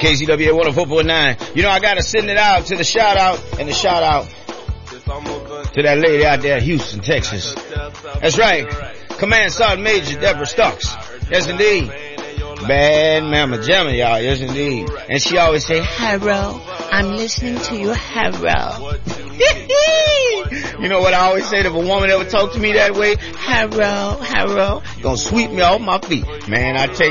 KZWA 104.9. You know, I gotta send it out to the shout out to that lady out there in Houston, Texas. That's right. Command Sergeant Major Deborah Starks. Yes, indeed. Bad mama jamma, y'all. Yes, indeed. And she always say, "Hello, I'm listening to you, hello." You know what I always say? If a woman ever talk to me that way, hello, gonna sweep me off my feet. Man, I tell you.